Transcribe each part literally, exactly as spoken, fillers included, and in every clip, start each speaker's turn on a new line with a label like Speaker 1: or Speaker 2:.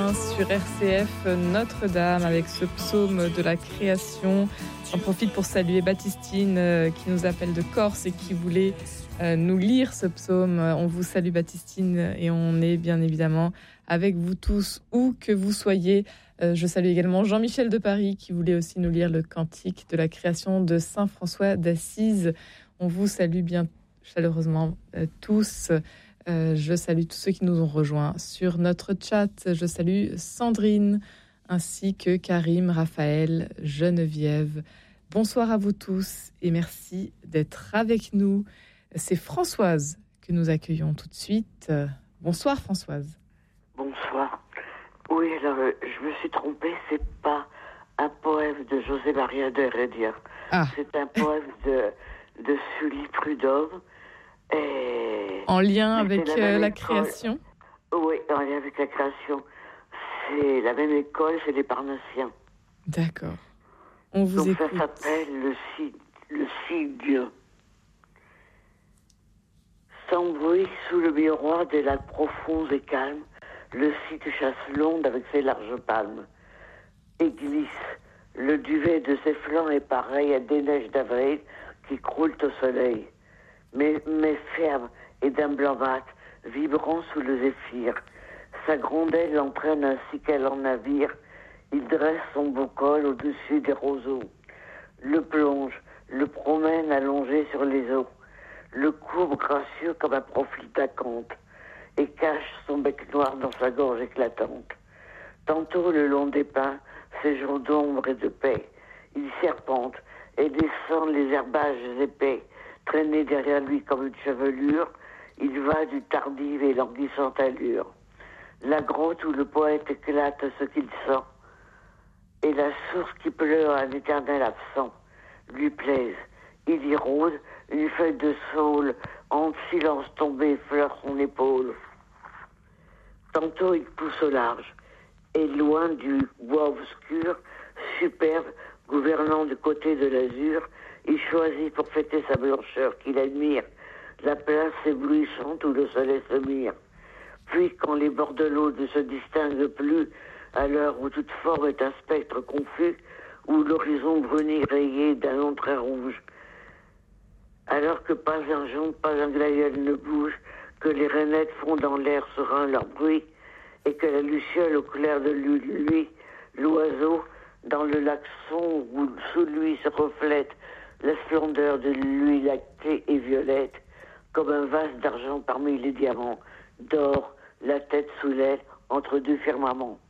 Speaker 1: matin sur R C F Notre-Dame avec ce psaume de la création. J'en profite pour saluer Baptistine euh, qui nous appelle de Corse et qui voulait euh, nous lire ce psaume. On vous salue Baptistine et on est bien évidemment avec vous tous où que vous soyez. Euh, je salue également Jean-Michel de Paris qui voulait aussi nous lire le cantique de la création de Saint François d'Assise. On vous salue bien chaleureusement euh, tous. Euh, je salue tous ceux qui nous ont rejoints sur notre chat. Je salue Sandrine, ainsi que Karim, Raphaël, Geneviève. Bonsoir à vous tous et merci d'être avec nous. C'est Françoise que nous accueillons tout de suite. Bonsoir Françoise.
Speaker 2: Bonsoir. Oui, alors euh, je me suis trompée, c'est pas un poème de José Maria de Heredia.
Speaker 1: Ah.
Speaker 2: C'est un poème de, de Sully Prudhomme. Et...
Speaker 1: En lien
Speaker 2: Mais
Speaker 1: avec
Speaker 2: c'est la
Speaker 1: euh,
Speaker 2: même
Speaker 1: la
Speaker 2: école.
Speaker 1: création.
Speaker 2: Oui, en lien avec la création. C'est la même école, c'est les Parnassiens.
Speaker 1: D'accord. On vous
Speaker 2: Donc
Speaker 1: écoute.
Speaker 2: ça s'appelle le cygne, le cygne. Sans bruit, sous le miroir des lacs profonds et calmes, le cygne chasse l'onde avec ses larges palmes. Et glisse. Le duvet de ses flancs est pareil à des neiges d'avril qui croulent au soleil. Mais, mais ferme et d'un blanc mat, vibrant sous le zéphyr. Sa grondelle l'entraîne ainsi qu'elle en navire. Il dresse son beau col au-dessus des roseaux. Le plonge, le promène allongé sur les eaux. Le courbe gracieux comme un profil d'acanthe. Et cache son bec noir dans sa gorge éclatante. Tantôt le long des pins, ses jours d'ombre et de paix, il serpente et descend les herbages épais. Traîné derrière lui comme une chevelure, il va du tardive et languissante allure. La grotte où le poète éclate ce qu'il sent, et la source qui pleure un éternel absent, lui plaisent. Il y rôde, une feuille de saule, en silence tombée, effleure son épaule. Tantôt il pousse au large, et loin du bois obscur, superbe, gouvernant du côté de l'azur, il choisit pour fêter sa blancheur qu'il admire la place éblouissante où le soleil se mire. Puis quand les bords de l'eau ne se distinguent plus, à l'heure où toute forme est un spectre confus, où l'horizon bruni rayé d'un long trait rouge, alors que pas un jonc, pas un glaïeul ne bouge, que les rainettes font dans l'air serein leur bruit, et que la luciole au clair de lui, l'oiseau, dans le lac sombre où sous lui se reflète la splendeur de l'huile lactée et violette, comme un vase d'argent parmi les diamants, d'or, la tête sous l'aile, entre deux firmaments.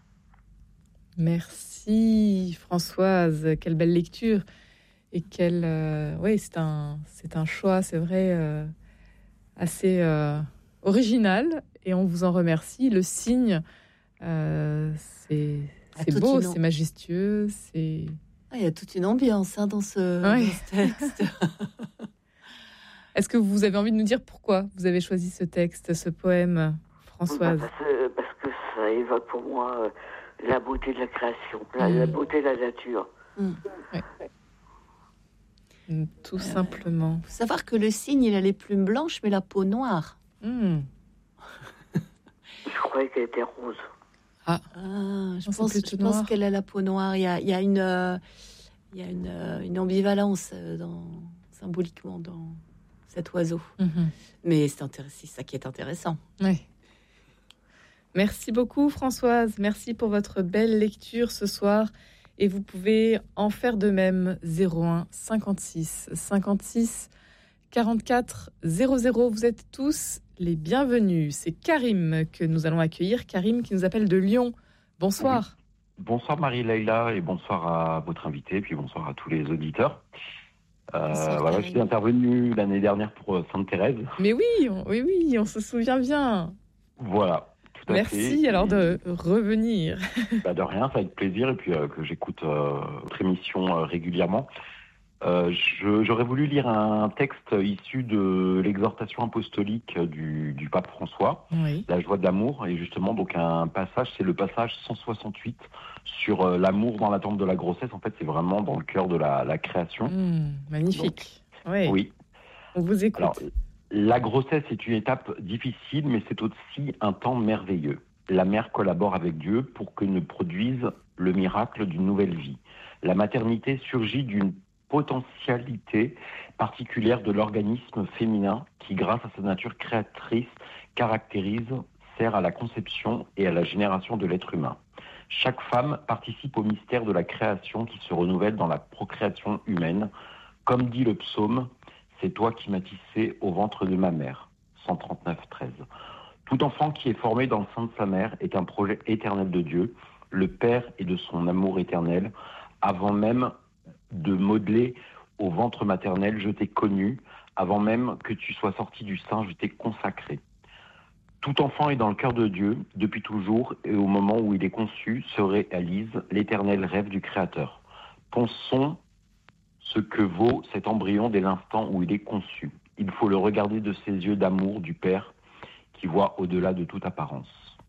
Speaker 1: Merci Françoise, quelle belle lecture et quel euh, oui c'est un c'est un choix, c'est vrai, euh, assez euh, original et on vous en remercie. Le cygne, euh, c'est c'est beau, c'est majestueux, c'est
Speaker 3: il y a toute une ambiance hein, dans, ce,
Speaker 1: oui.
Speaker 3: dans ce texte.
Speaker 1: Est-ce que vous avez envie de nous dire pourquoi vous avez choisi ce texte, ce poème, Françoise?
Speaker 2: Parce que, parce que ça évoque pour moi euh, la beauté de la création, la, mmh. la beauté de la nature.
Speaker 3: Mmh.
Speaker 1: Oui. Mmh, tout euh, simplement.
Speaker 3: Il faut savoir que le cygne, il a les plumes blanches, mais la peau noire.
Speaker 1: Mmh.
Speaker 2: Je croyais qu'elle était rose.
Speaker 3: Ah, ah je, pense, je pense qu'elle a la peau noire. Il y a, il y a une, euh, il y a une, euh, une ambivalence dans, symboliquement dans cet oiseau. Mmh. Mais c'est, c'est ça qui est intéressant.
Speaker 1: Oui. Merci beaucoup Françoise. Merci pour votre belle lecture ce soir. Et vous pouvez en faire de même. Zéro un cinquante-six cinquante-six quarante-quatre zéro zéro. Vous êtes tous les bienvenus. C'est Karim que nous allons accueillir. Karim qui nous appelle de Lyon. Bonsoir.
Speaker 4: Oui. Bonsoir Marie-Leila et bonsoir à votre invité, puis bonsoir à tous les auditeurs. Euh, bonsoir, voilà, je suis intervenu l'année dernière pour Sainte-Thérèse.
Speaker 1: Mais oui, on, oui, oui, on se souvient bien.
Speaker 4: Voilà.
Speaker 1: Merci fait. alors de revenir.
Speaker 4: Bah de rien, ça va être plaisir et puis euh, que j'écoute euh, votre émission euh, régulièrement. Euh, je, j'aurais voulu lire un texte issu de l'exhortation apostolique du, du pape François,
Speaker 1: oui.
Speaker 4: La joie de l'amour, et justement donc un passage, c'est le passage cent soixante-huit sur euh, l'amour dans l'attente de la grossesse. En fait, c'est vraiment dans le cœur de la, la création.
Speaker 1: Mmh, magnifique. Donc, oui.
Speaker 4: oui.
Speaker 1: On vous écoute.
Speaker 4: Alors, la grossesse est une étape difficile, mais c'est aussi un temps merveilleux. la mère collabore avec Dieu pour que ne produise le miracle d'une nouvelle vie. La maternité surgit d'une potentialité particulière de l'organisme féminin qui, grâce à sa nature créatrice, caractérise, sert à la conception et à la génération de l'être humain. Chaque femme participe au mystère de la création qui se renouvelle dans la procréation humaine. Comme dit le psaume, « C'est toi qui m'as tissé au ventre de ma mère » cent trente-neuf, treize. Tout enfant qui est formé dans le sein de sa mère est un projet éternel de Dieu, le Père et de son amour éternel. Avant même de modeler au ventre maternel, je t'ai connu. Avant même que tu sois sorti du sein, je t'ai consacré. Tout enfant est dans le cœur de Dieu depuis toujours et au moment où il est conçu se réalise l'éternel rêve du Créateur. Pensons ce que vaut cet embryon dès l'instant où il est conçu. Il faut le regarder de ses yeux d'amour du Père qui voit au-delà de toute apparence.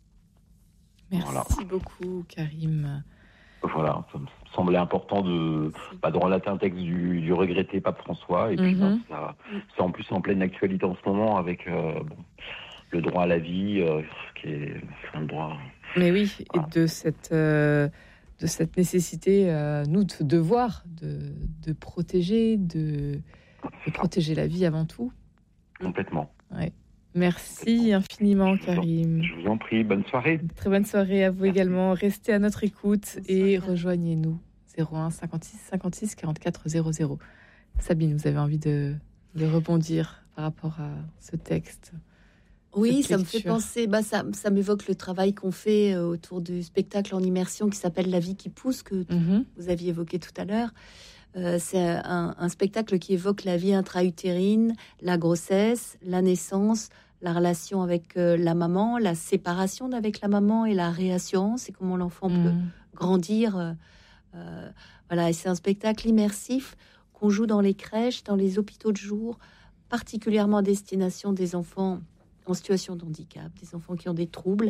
Speaker 1: Merci voilà. beaucoup, Karim.
Speaker 4: Voilà, ça me semblait important de, bah, de relater un texte du, du regretté pape François. Et puis, mm-hmm. bah, ça, c'est en plus en pleine actualité en ce moment avec euh, bon, le droit à la vie, euh, qui est un droit.
Speaker 1: Mais oui, voilà. et de cette, euh, de cette nécessité, euh, nous, de devoir de, de protéger, de, de protéger la vie avant tout.
Speaker 4: Complètement.
Speaker 1: Ouais. Merci infiniment, Karim.
Speaker 4: Je vous en prie, bonne soirée.
Speaker 1: Très bonne soirée à vous Merci. également. Restez à notre écoute et rejoignez-nous. zéro un cinquante-six cinquante-six quarante-quatre zéro zéro. Sabine, vous avez envie de, de rebondir par rapport à ce texte?
Speaker 3: Oui, ça me fait penser, bah ça, ça m'évoque le travail qu'on fait autour du spectacle en immersion qui s'appelle La vie qui pousse, que mm-hmm. vous aviez évoqué tout à l'heure. Euh, c'est un, un spectacle qui évoque la vie intra-utérine, la grossesse, la naissance, la relation avec euh, la maman, la séparation avec la maman et la réassurance et comment l'enfant mmh. peut grandir. Euh, euh, voilà, et c'est un spectacle immersif qu'on joue dans les crèches, dans les hôpitaux de jour, particulièrement à destination des enfants en situation de handicap, des enfants qui ont des troubles.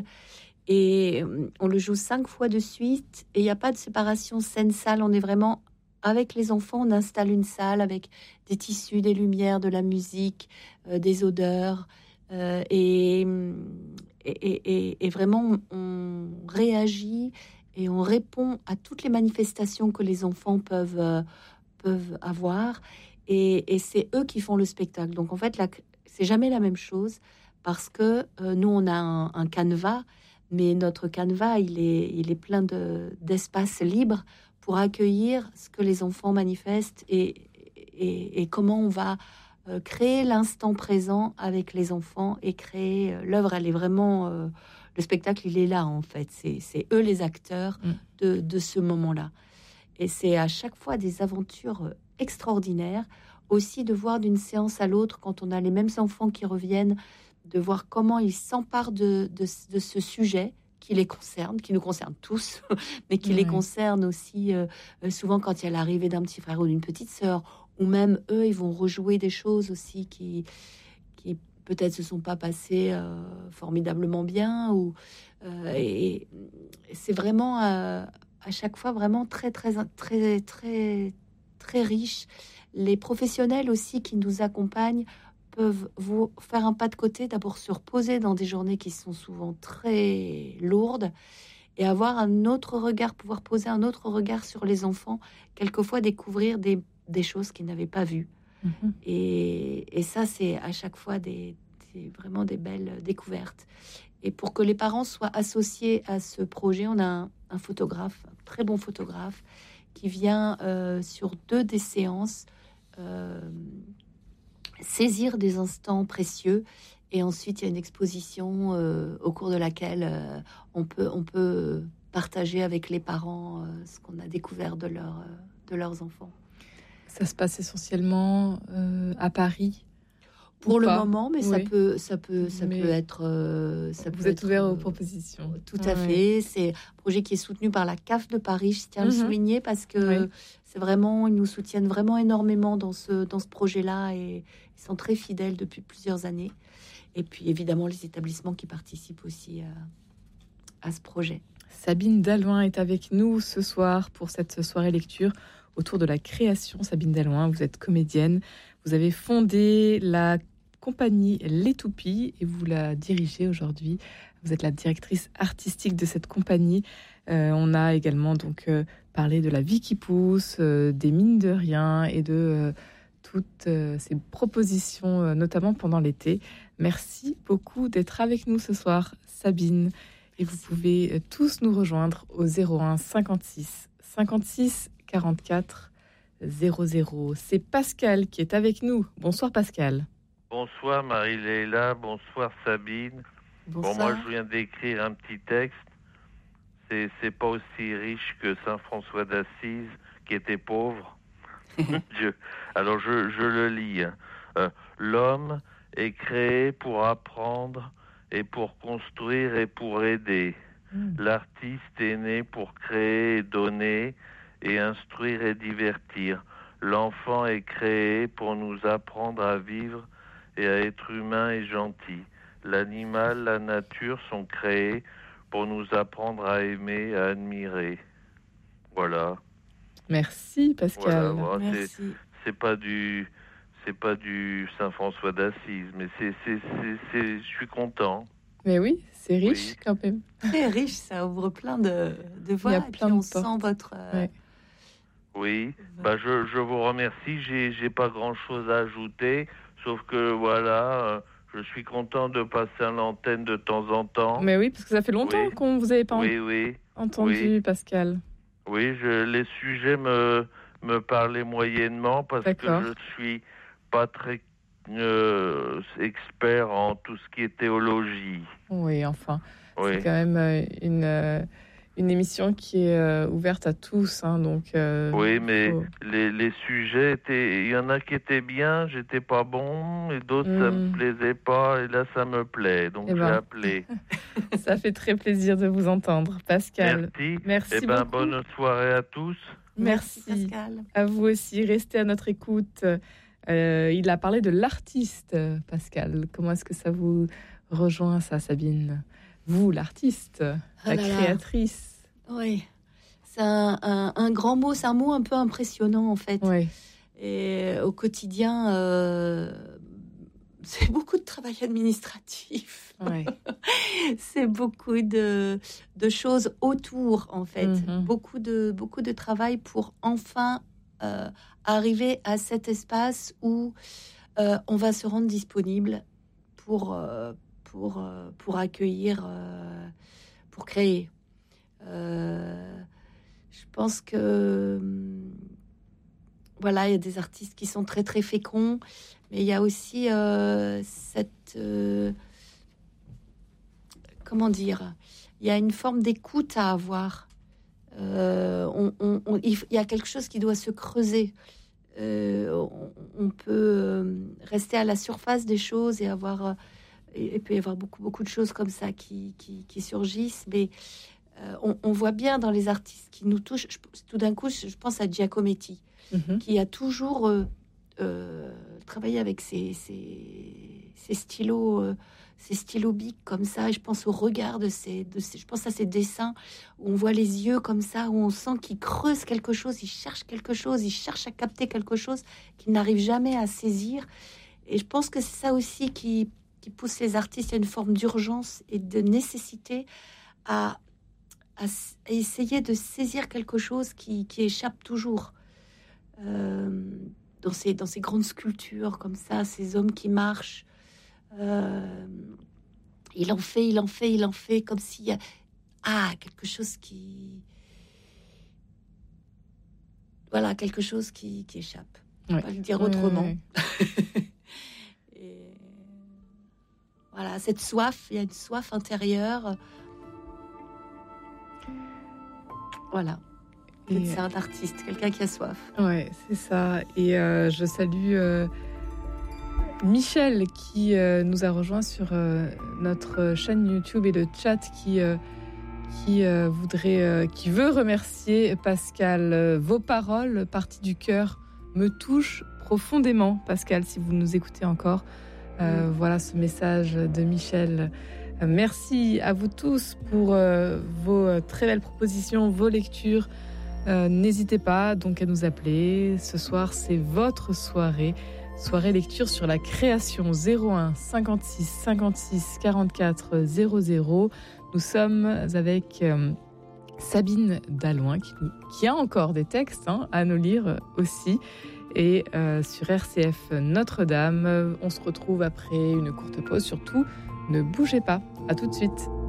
Speaker 3: Et on le joue cinq fois de suite et il n'y a pas de séparation scène-salle, on est vraiment... Avec les enfants, on installe une salle avec des tissus, des lumières, de la musique, euh, des odeurs. Euh, et, et, et, et vraiment, on réagit et on répond à toutes les manifestations que les enfants peuvent, euh, peuvent avoir. Et, et c'est eux qui font le spectacle. Donc, en fait, là, c'est jamais la même chose parce que euh, nous, on a un, un canevas, mais notre canevas, il est, il est plein de, d'espace libre pour accueillir ce que les enfants manifestent et, et, et comment on va euh, créer l'instant présent avec les enfants et créer euh, l'œuvre. Elle est vraiment euh, le spectacle, il est là en fait. C'est, c'est eux les acteurs mmh. de, de ce moment-là. Et c'est à chaque fois des aventures extraordinaires. Aussi de voir d'une séance à l'autre, quand on a les mêmes enfants qui reviennent, de voir comment ils s'emparent de, de, de ce sujet qui les concerne, qui nous concerne tous, mais qui oui. les concerne aussi euh, souvent quand il y a l'arrivée d'un petit frère ou d'une petite sœur, ou même eux, ils vont rejouer des choses aussi qui, qui peut-être se sont pas passées euh, formidablement bien, ou euh, et, et c'est vraiment euh, à chaque fois vraiment très très très très très riche. Les professionnels aussi qui nous accompagnent peuvent vous faire un pas de côté, d'abord se reposer dans des journées qui sont souvent très lourdes et avoir un autre regard, pouvoir poser un autre regard sur les enfants, quelquefois découvrir des, des choses qu'ils n'avaient pas vues. Mmh. Et, et ça, c'est à chaque fois des, des, vraiment des belles découvertes. Et pour que les parents soient associés à ce projet, on a un, un photographe, un très bon photographe, qui vient euh, sur deux des séances euh, saisir des instants précieux, et ensuite il y a une exposition euh, au cours de laquelle euh, on peut on peut partager avec les parents euh, ce qu'on a découvert de leur euh, de leurs enfants.
Speaker 1: Ça se passe essentiellement euh, à Paris
Speaker 3: pour le moment, mais oui. ça peut ça peut ça mais peut être euh, ça
Speaker 1: vous
Speaker 3: peut
Speaker 1: êtes
Speaker 3: être,
Speaker 1: ouvert aux
Speaker 3: euh,
Speaker 1: propositions.
Speaker 3: Tout à ouais. fait. C'est un projet qui est soutenu par la C A F de Paris. Je tiens à mm-hmm. le souligner parce que oui. c'est vraiment, ils nous soutiennent vraiment énormément dans ce dans ce projet-là et ils sont très fidèles depuis plusieurs années. Et puis évidemment les établissements qui participent aussi à, à ce projet.
Speaker 1: Sabine Dallouin est avec nous ce soir pour cette soirée lecture autour de la création. Sabine Dallouin, vous êtes comédienne, vous avez fondé la compagnie Les Toupies et vous la dirigez aujourd'hui. Vous êtes la directrice artistique de cette compagnie. Euh, on a également donc euh, parlé de la vie qui pousse, euh, des mines de rien et de euh, toutes euh, ces propositions, euh, notamment pendant l'été. Merci beaucoup d'être avec nous ce soir, Sabine. Et vous pouvez euh, tous nous rejoindre au zéro un cinquante-six cinquante-six quarante-quatre zéro zéro. C'est Pascal qui est avec nous. Bonsoir Pascal.
Speaker 5: Bonsoir Marie-Léla, bonsoir Sabine.
Speaker 3: Bonsoir.
Speaker 5: Bon, moi je viens d'écrire un petit texte. C'est, c'est pas aussi riche que Saint François d'Assise, qui était pauvre. je, alors je, je le lis. Euh, L'homme est créé pour apprendre et pour construire et pour aider. Mmh. L'artiste est né pour créer et donner et instruire et divertir. L'enfant est créé pour nous apprendre à vivre et à être humain et gentil. L'animal, la nature sont créés pour nous apprendre à aimer, à admirer. Voilà.
Speaker 1: Merci Pascal.
Speaker 5: Voilà, voilà.
Speaker 3: Merci.
Speaker 5: C'est, c'est pas du, c'est pas du Saint François d'Assise, mais c'est, c'est, c'est, c'est, je suis content.
Speaker 1: Mais oui, c'est riche
Speaker 5: oui.
Speaker 1: quand même.
Speaker 3: Très riche, ça ouvre plein de, de voies.
Speaker 1: Il y a plein
Speaker 3: et puis
Speaker 1: de
Speaker 3: on
Speaker 1: portes.
Speaker 3: sent votre. Euh...
Speaker 1: Ouais.
Speaker 5: Oui, bah je, je vous remercie. J'ai, j'ai pas grand-chose à ajouter, sauf que voilà. Euh, Je suis content de passer à l'antenne de temps en temps.
Speaker 1: Mais oui, parce que ça fait longtemps
Speaker 5: oui.
Speaker 1: qu'on vous avait pas
Speaker 5: oui, oui.
Speaker 1: entendu,
Speaker 5: oui.
Speaker 1: Pascal.
Speaker 5: Oui, je, les sujets me, me parlaient moyennement parce
Speaker 1: D'accord.
Speaker 5: que je suis pas très euh, expert en tout ce qui est théologie.
Speaker 1: Oui, enfin,
Speaker 5: oui.
Speaker 1: c'est quand même euh, une, euh, une émission qui est euh, ouverte à tous. Hein, donc, euh,
Speaker 5: oui, mais
Speaker 1: faut...
Speaker 5: les, les sujets étaient... Il y en a qui étaient bien, j'étais pas bon, et d'autres,
Speaker 1: mmh.
Speaker 5: ça me plaisait pas, et là, ça me plaît. Donc,
Speaker 1: eh ben.
Speaker 5: j'ai appelé.
Speaker 1: Ça fait très plaisir de vous entendre, Pascal.
Speaker 5: Merci.
Speaker 1: Merci
Speaker 5: eh ben,
Speaker 1: beaucoup.
Speaker 5: Bonne soirée à tous.
Speaker 1: Merci.
Speaker 3: Merci Pascal.
Speaker 1: À vous aussi, restez à notre écoute. Euh, il a parlé de l'artiste, Pascal. Comment est-ce que ça vous rejoint, ça, Sabine? Vous, l'artiste,
Speaker 3: oh
Speaker 1: la
Speaker 3: là
Speaker 1: créatrice.
Speaker 3: Là. Oui, c'est un, un, un grand mot, c'est un mot un peu impressionnant, en fait.
Speaker 1: Oui.
Speaker 3: Et au quotidien, euh, c'est beaucoup de travail administratif.
Speaker 1: Oui.
Speaker 3: C'est beaucoup de, de choses autour, en fait.
Speaker 1: Mm-hmm.
Speaker 3: Beaucoup de, beaucoup de travail pour enfin euh, arriver à cet espace où euh, on va se rendre disponible pour, euh, pour, euh, pour accueillir, euh, pour créer. Euh, je pense que voilà, il y a des artistes qui sont très très féconds, mais il y a aussi euh, cette euh, comment dire, il y a une forme d'écoute à avoir. Euh, on, on, on, il y a quelque chose qui doit se creuser. Euh, on, on peut rester à la surface des choses et avoir, et, et peut y avoir beaucoup beaucoup de choses comme ça qui, qui, qui surgissent, mais euh, on, on voit bien dans les artistes qui nous touchent. Je, tout d'un coup, je, je pense à Giacometti, mm-hmm. qui a toujours euh, euh, travaillé avec ses, ses, ses stylos. Euh, ces stylos bics comme ça, et je pense au regard de ces, de ces, je pense à ces dessins où on voit les yeux comme ça, où on sent qu'il creuse quelque chose, il cherche quelque chose, il cherche à capter quelque chose qu'il n'arrive jamais à saisir. Et je pense que c'est ça aussi qui, qui pousse les artistes à une forme d'urgence et de nécessité à, à, à essayer de saisir quelque chose qui, qui échappe toujours. Euh, dans ces, dans ces grandes sculptures comme ça, ces hommes qui marchent, Euh, il en fait, il en fait, il en fait, comme s'il y a ah, quelque chose qui... Voilà, quelque chose qui, qui échappe. Ouais. On va le dire ouais, autrement. Ouais, ouais. Et voilà, cette soif, il y a une soif intérieure. Voilà. Et c'est un artiste, quelqu'un qui a soif.
Speaker 1: Ouais, c'est ça. Et euh, je salue... Euh... Michel qui euh, nous a rejoint sur euh, notre chaîne YouTube et le chat qui euh, qui euh, voudrait euh, qui veut remercier Pascal. Euh, vos paroles parties du cœur me touchent profondément, Pascal, si vous nous écoutez encore. Euh, mmh. Voilà ce message de Michel. Euh, merci à vous tous pour euh, vos très belles propositions, vos lectures. Euh, n'hésitez pas donc à nous appeler. Ce soir, c'est votre soirée. Soirée lecture sur la création. Zéro un cinquante-six cinquante-six quarante-quatre zéro zéro. Nous sommes avec euh, Sabine Dallouin qui, qui a encore des textes hein, à nous lire aussi. Et euh, sur R C F Notre-Dame, on se retrouve après une courte pause. Surtout, ne bougez pas. À tout de suite.